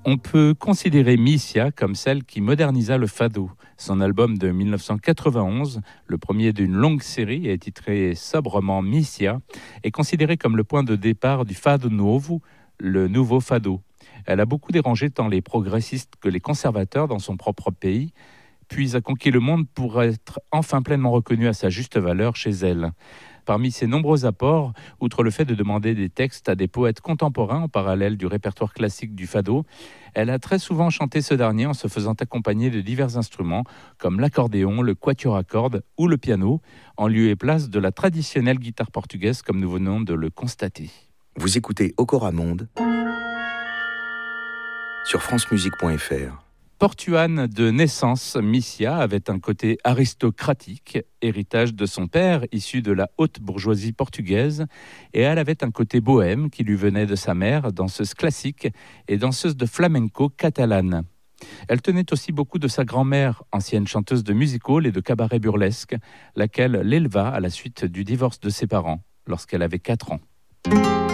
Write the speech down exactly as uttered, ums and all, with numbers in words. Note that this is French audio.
On peut considérer Missia comme celle qui modernisa le fado. Son album de dix-neuf cent quatre-vingt-onze, le premier d'une longue série, est titré sobrement Missia, est considéré comme le point de départ du fado novo, le nouveau fado. Elle a beaucoup dérangé tant les progressistes que les conservateurs dans son propre pays, puis a conquis le monde pour être enfin pleinement reconnue à sa juste valeur chez elle. Parmi ses nombreux apports, outre le fait de demander des textes à des poètes contemporains en parallèle du répertoire classique du fado, elle a très souvent chanté ce dernier en se faisant accompagner de divers instruments comme l'accordéon, le quatuor à cordes ou le piano, en lieu et place de la traditionnelle guitare portugaise comme nous venons de le constater. Vous écoutez Okoramonde sur francemusique point f r. Portuane de naissance, Missia avait un côté aristocratique, héritage de son père, issu de la haute bourgeoisie portugaise, et elle avait un côté bohème qui lui venait de sa mère, danseuse classique et danseuse de flamenco catalane. Elle tenait aussi beaucoup de sa grand-mère, ancienne chanteuse de music hall et de cabaret burlesque, laquelle l'éleva à la suite du divorce de ses parents, lorsqu'elle avait quatre ans.